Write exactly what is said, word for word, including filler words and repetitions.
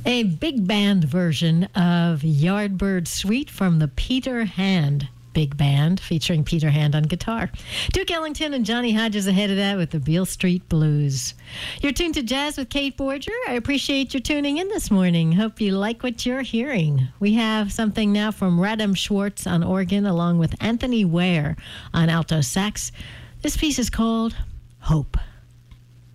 A big band version of Yardbird Suite from the Peter Hand Big Band, featuring Peter Hand on guitar. Duke Ellington and Johnny Hodges ahead of that with the Beale Street Blues. You're tuned to Jazz with Kate Borger. I appreciate your tuning in this morning. Hope you like what you're hearing. We have something now from Radam Schwartz on organ, along with Anthony Ware on alto sax. This piece is called Hope.